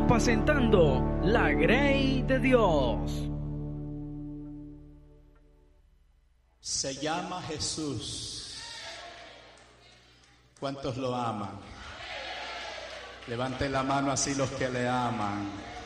apacentando la grey de Dios. Se llama Jesús. ¿Cuántos lo aman? Levanten la mano así los que le aman.